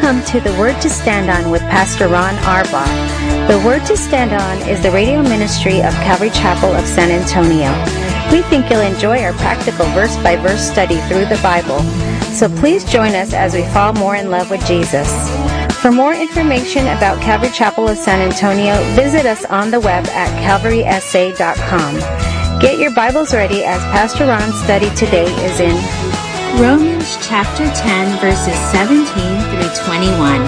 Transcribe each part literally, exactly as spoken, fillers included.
Welcome to The Word to Stand On with Pastor Ron Arbaugh. The Word to Stand On is the radio ministry of Calvary Chapel of San Antonio. We think you'll enjoy our practical verse-by-verse study through the Bible. So please join us as we fall more in love with Jesus. For more information about Calvary Chapel of San Antonio, visit us on the web at calvary s a dot com. Get your Bibles ready as Pastor Ron's study today is in Romans chapter ten, verses seventeen through twenty-one.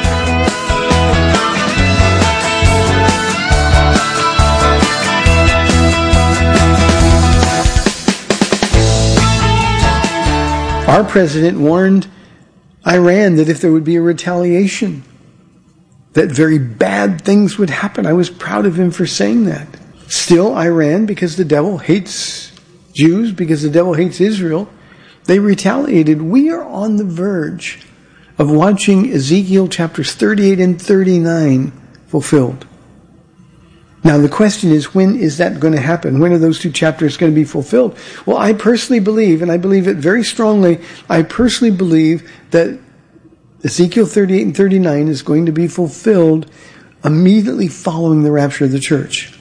Our president warned Iran that if there would be a retaliation, that very bad things would happen. I was proud of him for saying that. Still, Iran, because the devil hates Jews, because the devil hates Israel, they retaliated. We are on the verge of watching Ezekiel chapters thirty-eight and thirty-nine fulfilled. Now the question is, when is that going to happen? When are those two chapters going to be fulfilled? Well, I personally believe, and I believe it very strongly, I personally believe that Ezekiel thirty-eight and thirty-nine is going to be fulfilled immediately following the rapture of the church.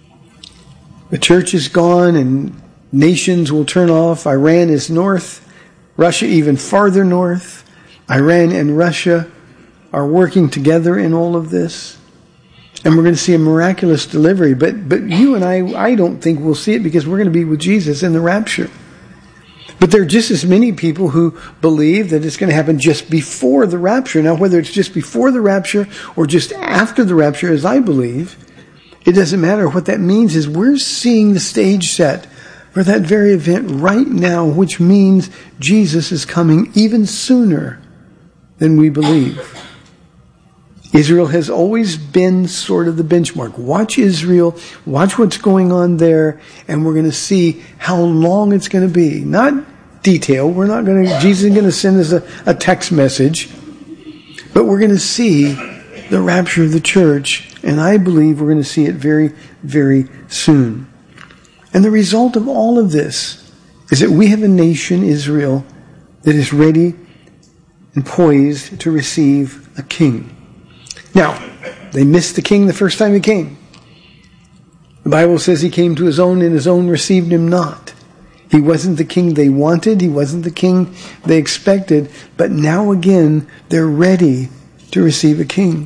The church is gone and nations will turn off. Iran is north, Russia even farther north. Iran and Russia are working together in all of this. And we're going to see a miraculous delivery. But but you and I, I don't think we'll see it because we're going to be with Jesus in the rapture. But there are just as many people who believe that it's going to happen just before the rapture. Now, whether it's just before the rapture or just after the rapture, as I believe, it doesn't matter. What that means is we're seeing the stage set for that very event right now, which means Jesus is coming even sooner than we believe. Israel has always been sort of the benchmark. Watch Israel, watch what's going on there, and we're going to see how long it's going to be. Not detail. We're not going to, Jesus is going to send us a, a text message, but we're going to see the rapture of the church, and I believe we're going to see it very, very soon. And the result of all of this is that we have a nation, Israel, that is ready and poised to receive a king. Now, they missed the king the first time he came. The Bible says he came to his own and his own received him not. He wasn't the king they wanted. He wasn't the king they expected. But now again, they're ready to receive a king.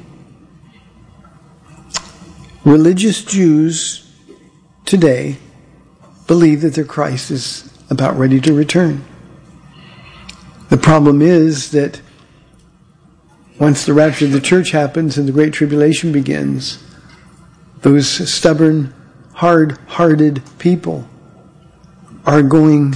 Religious Jews today believe that their Christ is about ready to return. The problem is that once the rapture of the church happens and the Great Tribulation begins, those stubborn, hard-hearted people are going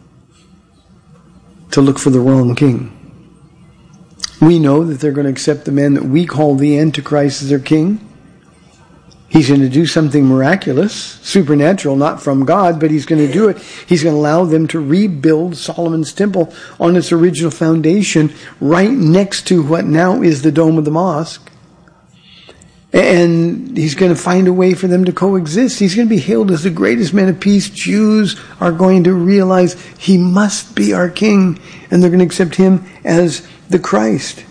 to look for the wrong king. We know that they're going to accept the man that we call the Antichrist as their king. He's going to do something miraculous, supernatural, not from God, but he's going to do it. He's going to allow them to rebuild Solomon's temple on its original foundation right next to what now is the dome of the mosque. And he's going to find a way for them to coexist. He's going to be hailed as the greatest man of peace. Jews are going to realize he must be our king, and they're going to accept him as the Christ.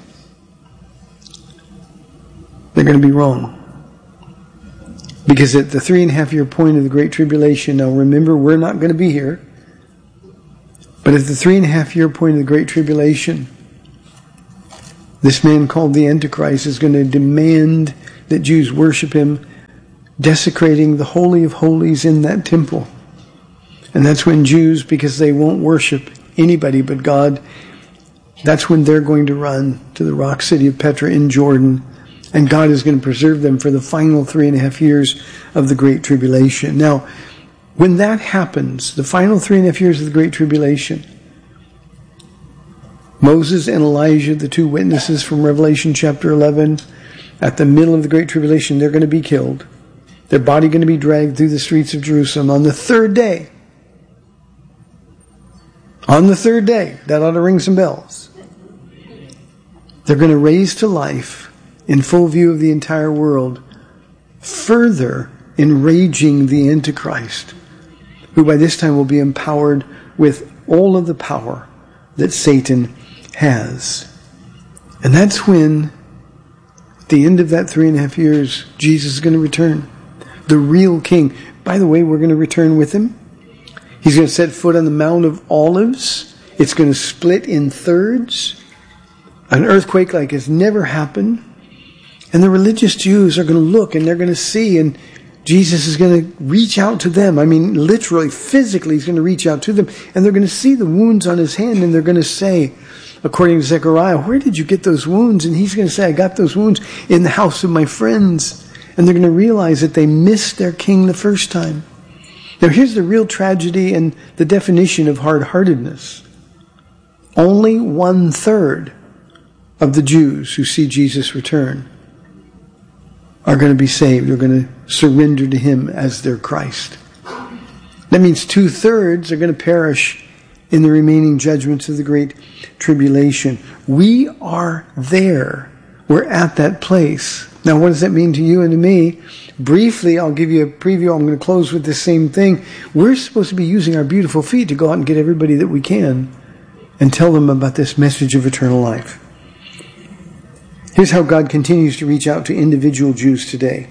They're going to be wrong. Because at the three and a half year point of the Great Tribulation, now remember, we're not going to be here, but at the three and a half year point of the Great Tribulation, this man called the Antichrist is going to demand that Jews worship him, desecrating the Holy of Holies in that temple. And that's when Jews, because they won't worship anybody but God, that's when they're going to run to the rock city of Petra in Jordan. And God is going to preserve them for the final three and a half years of the Great Tribulation. Now, when that happens, the final three and a half years of the Great Tribulation, Moses and Elijah, the two witnesses from Revelation chapter eleven, at the middle of the Great Tribulation, they're going to be killed. Their body going to be dragged through the streets of Jerusalem. On the third day, on the third day, that ought to ring some bells, they're going to raise to life in full view of the entire world, further enraging the Antichrist, who by this time will be empowered with all of the power that Satan has. And that's when, at the end of that three and a half years, Jesus is going to return. The real king. By the way, we're going to return with him. He's going to set foot on the Mount of Olives. It's going to split in thirds. An earthquake like has never happened. And the religious Jews are going to look and they're going to see, and Jesus is going to reach out to them. I mean, literally, physically, he's going to reach out to them. And they're going to see the wounds on his hand, and they're going to say, according to Zechariah, where did you get those wounds? And he's going to say, I got those wounds in the house of my friends. And they're going to realize that they missed their king the first time. Now, here's the real tragedy and the definition of hard-heartedness. Only one-third of the Jews who see Jesus return are going to be saved, are going to surrender to him as their Christ. That means two-thirds are going to perish in the remaining judgments of the Great Tribulation. We are there. We're at that place. Now, what does that mean to you and to me? Briefly, I'll give you a preview. I'm going to close with the same thing. We're supposed to be using our beautiful feet to go out and get everybody that we can and tell them about this message of eternal life. Here's how God continues to reach out to individual Jews today.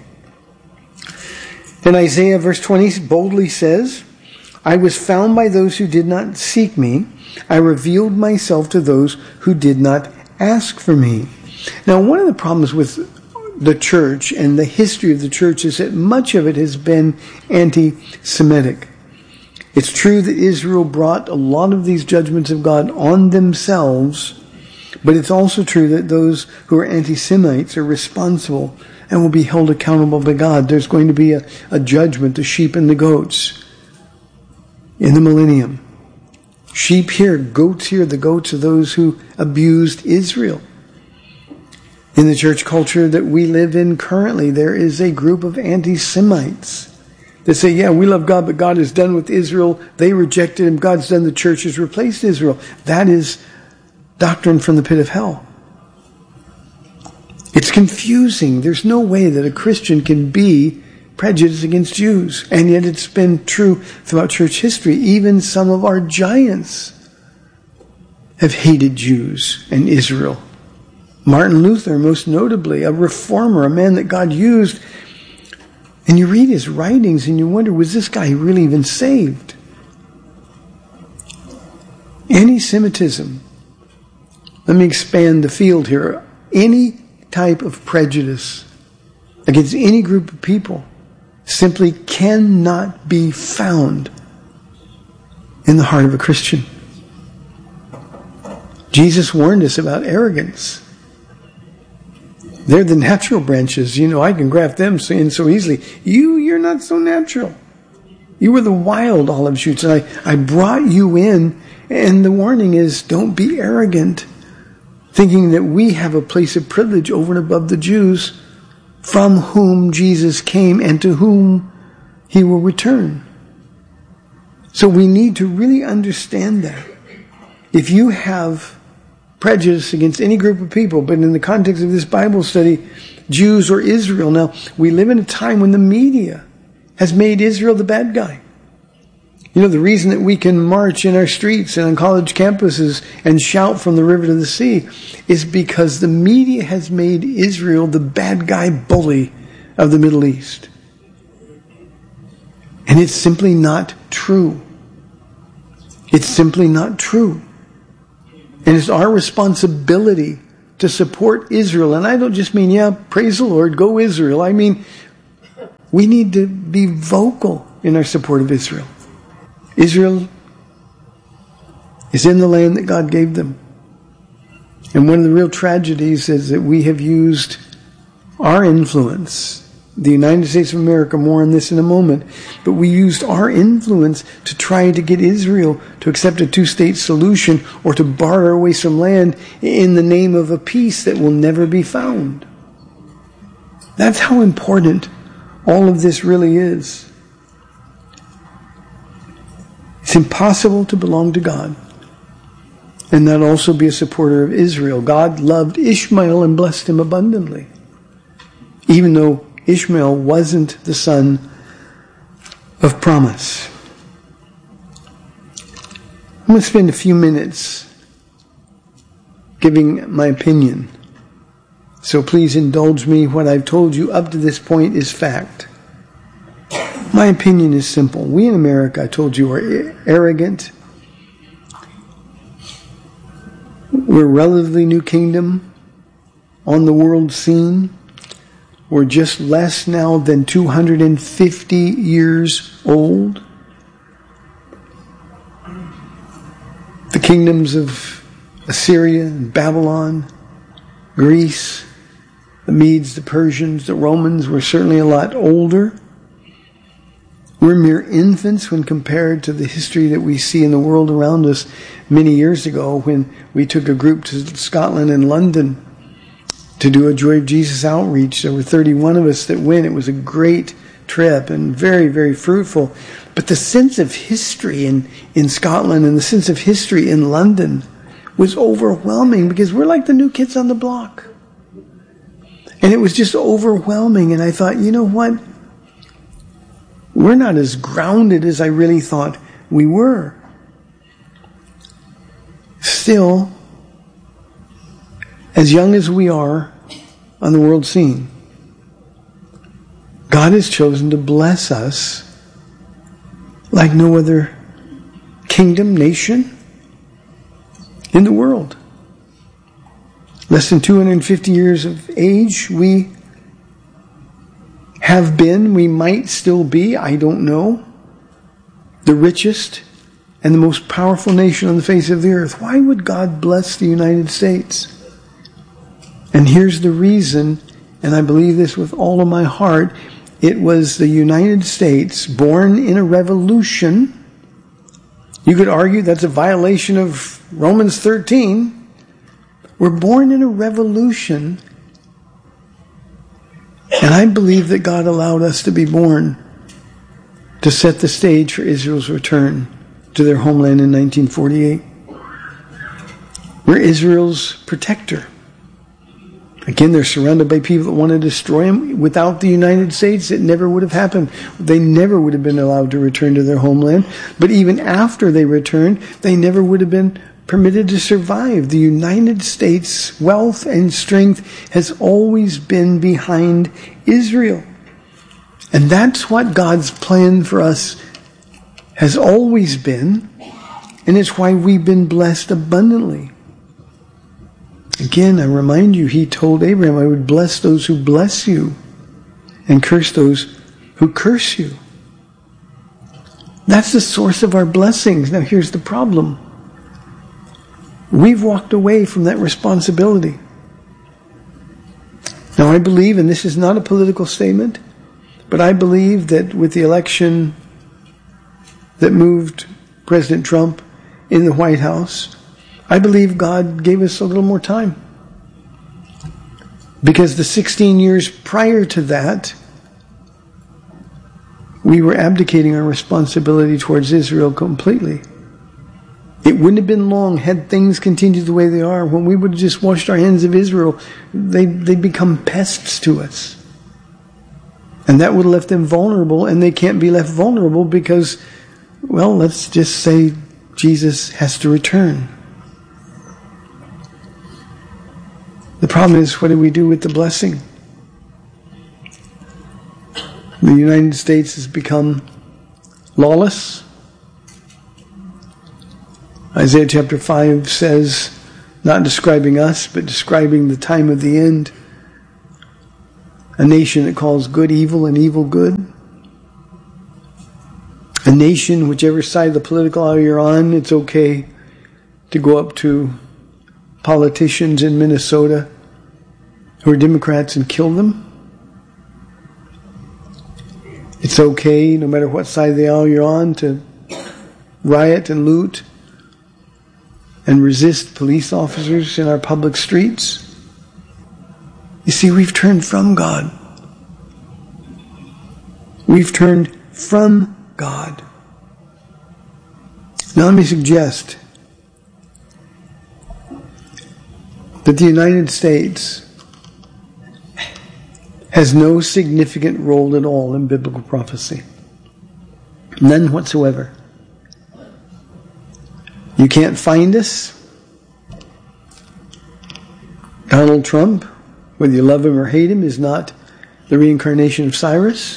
In Isaiah verse twenty boldly says, I was found by those who did not seek me. I revealed myself to those who did not ask for me. Now, one of the problems with the church and the history of the church is that much of it has been anti-Semitic. It's true that Israel brought a lot of these judgments of God on themselves, but it's also true that those who are anti-Semites are responsible and will be held accountable by God. There's going to be a, a judgment, the sheep and the goats, in the millennium. Sheep here, goats here, the goats are those who abused Israel. In the church culture that we live in currently, there is a group of anti-Semites that say, yeah, we love God, but God is done with Israel. They rejected him. God's done. The church has replaced Israel. That is doctrine from the pit of hell. It's confusing. There's no way that a Christian can be prejudiced against Jews. And yet it's been true throughout church history. Even some of our giants have hated Jews and Israel. Martin Luther, most notably, a reformer, a man that God used. And you read his writings and you wonder, was this guy really even saved? Anti-Semitism. Let me expand the field here. Any type of prejudice against any group of people simply cannot be found in the heart of a Christian. Jesus warned us about arrogance. They're the natural branches. You know, I can graft them in so easily. You, you're not so natural. You were the wild olive shoots, and I, I brought you in, and the warning is, don't be arrogant, thinking that we have a place of privilege over and above the Jews from whom Jesus came and to whom he will return. So we need to really understand that. If you have prejudice against any group of people, but in the context of this Bible study, Jews or Israel. Now, we live in a time when the media has made Israel the bad guy. You know, the reason that we can march in our streets and on college campuses and shout from the river to the sea is because the media has made Israel the bad guy bully of the Middle East. And it's simply not true. It's simply not true. And it's our responsibility to support Israel. And I don't just mean, yeah, praise the Lord, go Israel. I mean, we need to be vocal in our support of Israel. Israel is in the land that God gave them. And one of the real tragedies is that we have used our influence, the United States of America, more on this in a moment, but we used our influence to try to get Israel to accept a two-state solution or to barter away some land in the name of a peace that will never be found. That's how important all of this really is. It's impossible to belong to God and not also be a supporter of Israel. God loved Ishmael and blessed him abundantly, even though Ishmael wasn't the son of promise. I'm going to spend a few minutes giving my opinion So please indulge me. What I've told you up to this point is fact. My opinion is simple. We in America, I told you, are arrogant. We're a relatively new kingdom on the world scene. We're just less now than two hundred fifty years old. The kingdoms of Assyria and Babylon, Greece, the Medes, the Persians, the Romans were certainly a lot older. We're mere infants when compared to the history that we see in the world around us many years ago when we took a group to Scotland and London to do a Joy of Jesus outreach. There were thirty-one of us that went. It was a great trip and very, very fruitful. But the sense of history in, in Scotland and the sense of history in London was overwhelming because we're like the new kids on the block. And it was just overwhelming. And I thought, you know what? We're not as grounded as I really thought we were. Still, as young as we are on the world scene, God has chosen to bless us like no other kingdom, nation in the world. Less than two hundred fifty years of age, we have been, we might still be, I don't know, the richest and the most powerful nation on the face of the earth. Why would God bless the United States? And here's the reason, and I believe this with all of my heart. It was the United States, born in a revolution. You could argue that's a violation of Romans thirteen. We're born in a revolution. And I believe that God allowed us to be born to set the stage for Israel's return to their homeland in nineteen forty-eight. We're Israel's protector. Again, they're surrounded by people that want to destroy them. Without the United States, it never would have happened. They never would have been allowed to return to their homeland. But even after they returned, they never would have been permitted to survive. The United States' wealth and strength has always been behind Israel. And that's what God's plan for us has always been. And it's why we've been blessed abundantly. Again, I remind you, he told Abraham, I would bless those who bless you and curse those who curse you. That's the source of our blessings. Now here's the problem. We've walked away from that responsibility. Now I believe, and this is not a political statement, but I believe that with the election that moved President Trump in the White House, I believe God gave us a little more time. Because the sixteen years prior to that, we were abdicating our responsibility towards Israel completely. It wouldn't have been long had things continued the way they are. When we would have just washed our hands of Israel, they, they'd become pests to us. And that would have left them vulnerable, and they can't be left vulnerable because, well, let's just say Jesus has to return. The problem is, what do we do with the blessing? The United States has become lawless. Isaiah chapter five says, not describing us, but describing the time of the end, a nation that calls good evil and evil good. A nation, whichever side of the political aisle you're on, it's okay to go up to politicians in Minnesota who are Democrats and kill them. It's okay, no matter what side of the aisle you're on, to riot and loot and resist police officers in our public streets. You see, we've turned from God. We've turned from God. Now let me suggest that the United States has no significant role at all in biblical prophecy. None whatsoever. You can't find us. Donald Trump whether you love him or hate him, is not the reincarnation of Cyrus.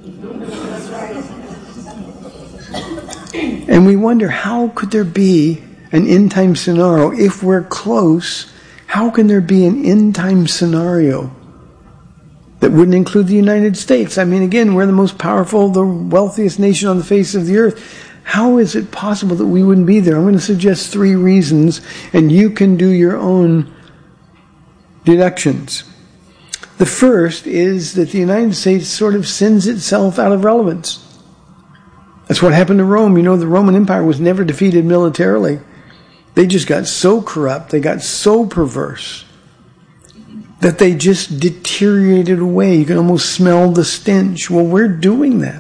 And we wonder, how could there be an end-time scenario? If we're close, how can there be an end-time scenario that wouldn't include the United States? I mean, again, we're the most powerful, the wealthiest nation on the face of the earth. How is it possible that we wouldn't be there? I'm going to suggest three reasons, and you can do your own deductions. The first is that the United States sort of sends itself out of relevance. That's what happened to Rome. You know, the Roman Empire was never defeated militarily. They just got so corrupt, they got so perverse, that they just deteriorated away. You can almost smell the stench. Well, we're doing that.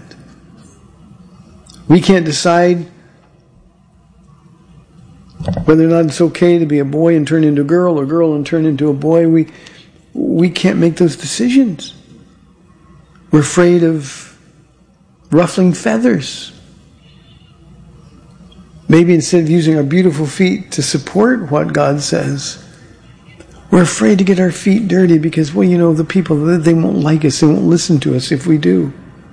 We can't decide whether or not it's okay to be a boy and turn into a girl, or a girl and turn into a boy. We, we can't make those decisions. We're afraid of ruffling feathers. Maybe instead of using our beautiful feet to support what God says, we're afraid to get our feet dirty because, well, you know, the people, they won't like us, they won't listen to us if we do.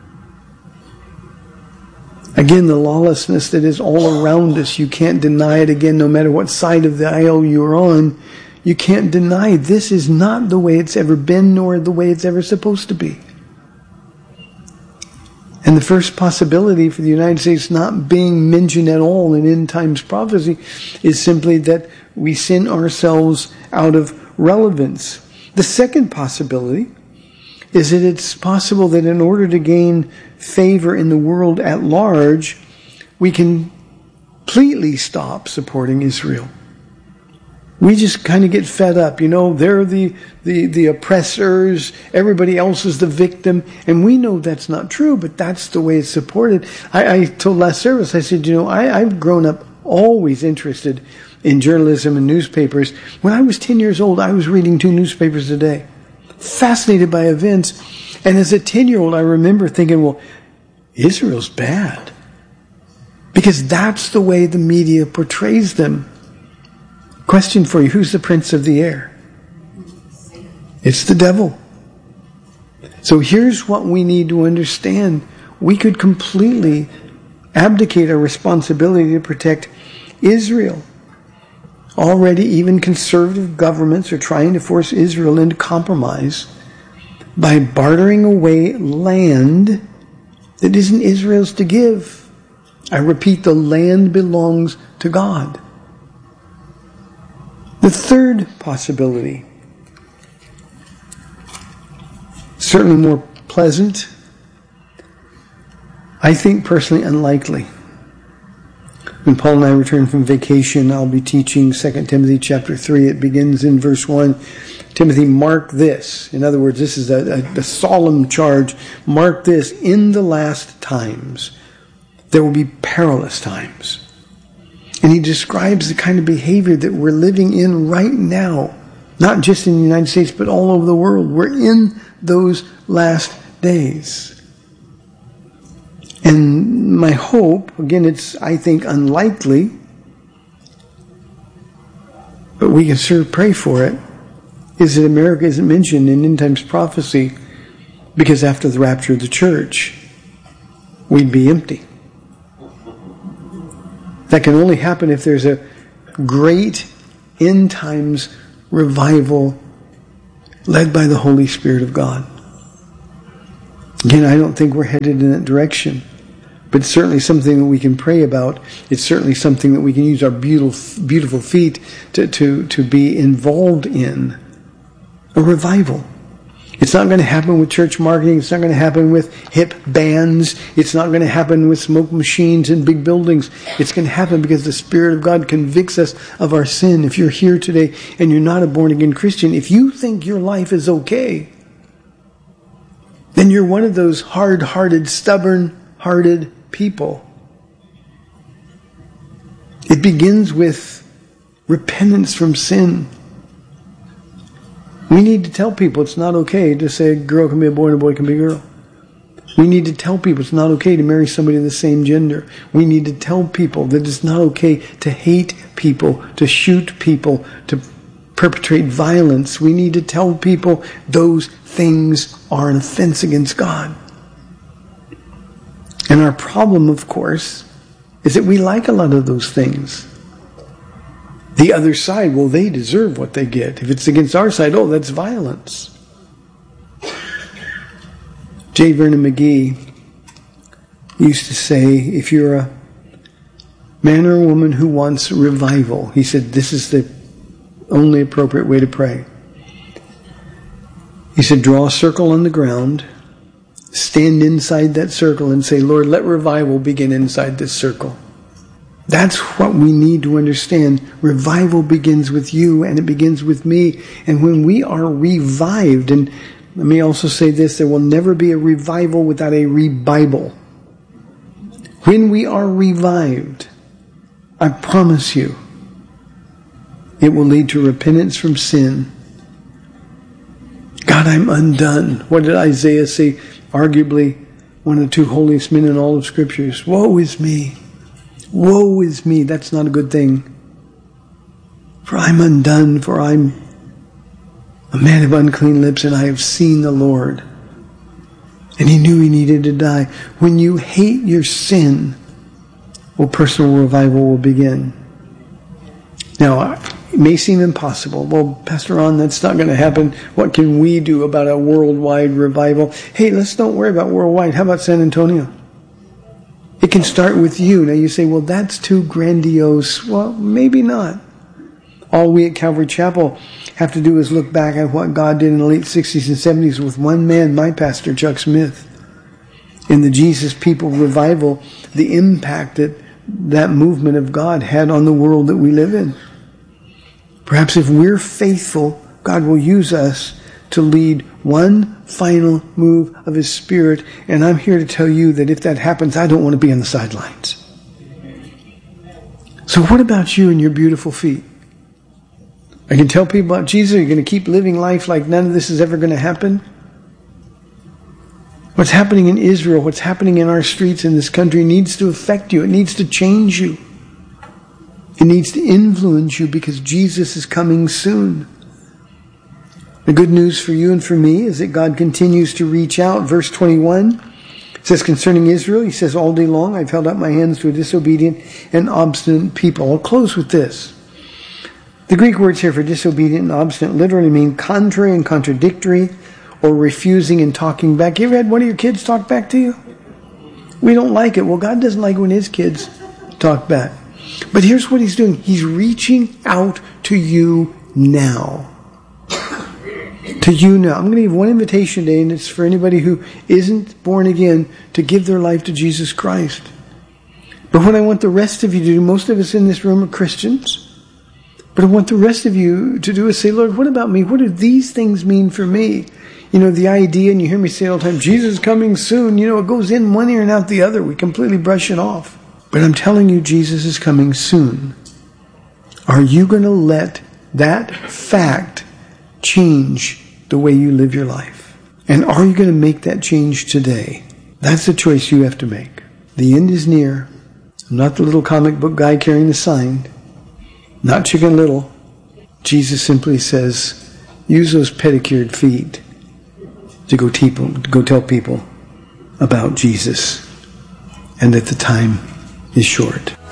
Again, the lawlessness that is all around us, you can't deny it. Again, no matter what side of the aisle you're on, you can't deny this is not the way it's ever been, nor the way it's ever supposed to be. And the first possibility for the United States not being mentioned at all in end times prophecy is simply that we sin ourselves out of relevance. The second possibility is that it's possible that in order to gain favor in the world at large, we can completely stop supporting Israel. We just kind of get fed up. You know, they're the, the, the oppressors, everybody else is the victim, and we know that's not true, but that's the way it's supported. I, I told last service, I said, you know, I, I've grown up always interested in journalism and newspapers. When I was ten years old, I was reading two newspapers a day, fascinated by events. And as a ten-year-old, I remember thinking, well, Israel's bad. Because that's the way the media portrays them. Question for you, who's the prince of the air? It's the devil. So here's what we need to understand. We could completely abdicate our responsibility to protect Israel. Already even conservative governments are trying to force Israel into compromise by bartering away land that isn't Israel's to give. I repeat, the land belongs to God. The third possibility, certainly more pleasant, I think personally unlikely. When Paul and I return from vacation, I'll be teaching Second Timothy chapter three. It begins in verse one. Timothy, mark this. In other words, this is a, a, a solemn charge. Mark this, in the last times, there will be perilous times. And he describes the kind of behavior that we're living in right now. Not just in the United States, but all over the world. We're in those last days. And my hope, again, it's, I think, unlikely, but we can sure pray for it, is that America isn't mentioned in end times prophecy, because after the rapture of the church, we'd be empty. That can only happen if there's a great end times revival led by the Holy Spirit of God. Again, I don't think we're headed in that direction, but it's certainly something that we can pray about. It's certainly something that we can use our beautiful, beautiful feet to, to, to be involved in. A revival. It's not going to happen with church marketing. It's not going to happen with hip bands. It's not going to happen with smoke machines and big buildings. It's going to happen because the Spirit of God convicts us of our sin. If you're here today and you're not a born-again Christian, if you think your life is okay, then you're one of those hard-hearted, stubborn-hearted people. It begins with repentance from sin. We need to tell people it's not okay to say a girl can be a boy and a boy can be a girl. We need to tell people it's not okay to marry somebody of the same gender. We need to tell people that it's not okay to hate people, to shoot people, to perpetrate violence. We need to tell people those things are an offense against God. And our problem, of course, is that we like a lot of those things. The other side, well, they deserve what they get. If it's against our side, oh, that's violence. J. Vernon McGee used to say, if you're a man or a woman who wants revival, he said, this is the only appropriate way to pray. He said, draw a circle on the ground, stand inside that circle and say, Lord, let revival begin inside this circle. That's what we need to understand. Revival begins with you and it begins with me. And when we are revived, and let me also say this, there will never be a revival without a re-Bible. When we are revived, I promise you, it will lead to repentance from sin. God, I'm undone. What did Isaiah say? Arguably one of the two holiest men in all of Scriptures. Woe is me. Woe is me. That's not a good thing. For I'm undone, for I'm a man of unclean lips, and I have seen the Lord. And he knew he needed to die. When you hate your sin, well, personal revival will begin. Now, it may seem impossible. Well, Pastor Ron, that's not going to happen. What can we do about a worldwide revival? Hey, let's don't worry about worldwide. How about San Antonio? It can start with you. Now you say, well, that's too grandiose. Well, maybe not. All we at Calvary Chapel have to do is look back at what God did in the late sixties and seventies with one man, my pastor, Chuck Smith. In the Jesus People revival, the impact that that movement of God had on the world that we live in. Perhaps if we're faithful, God will use us to lead one final move of His Spirit. And I'm here to tell you that if that happens, I don't want to be on the sidelines. So what about you and your beautiful feet? I can tell people about Jesus. Are you going to keep living life like none of this is ever going to happen? What's happening in Israel, what's happening in our streets in this country needs to affect you. It needs to change you. It needs to influence you because Jesus is coming soon. The good news for you and for me is that God continues to reach out. Verse twenty-one says concerning Israel, He says, all day long I've held out my hands to a disobedient and obstinate people. I'll close with this. The Greek words here for disobedient and obstinate literally mean contrary and contradictory, or refusing and talking back. You ever had one of your kids talk back to you? We don't like it. Well, God doesn't like when His kids talk back. But here's what He's doing. He's reaching out to you now. To you now. I'm going to give one invitation today, and it's for anybody who isn't born again to give their life to Jesus Christ. But what I want the rest of you to do, most of us in this room are Christians, but I want the rest of you to do is say, Lord, what about me? What do these things mean for me? You know, the idea, and you hear me say all the time, Jesus is coming soon. You know, it goes in one ear and out the other. We completely brush it off. But I'm telling you, Jesus is coming soon. Are you going to let that fact change the way you live your life? And are you going to make that change today? That's the choice you have to make. The end is near. I'm not the little comic book guy carrying the sign. Not Chicken Little. Jesus simply says, use those pedicured feet to go, te- to go tell people about Jesus, and that the time is short.